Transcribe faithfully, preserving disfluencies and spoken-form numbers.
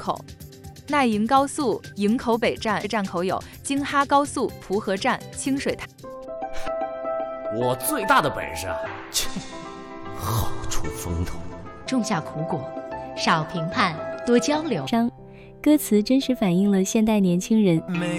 口。耐营高速营口北站站口有京哈高速蒲河站、清水潭。 我最大的本事啊，切，好出风头。 种下苦果，少评判，多交流。 歌词真实反映了现代年轻人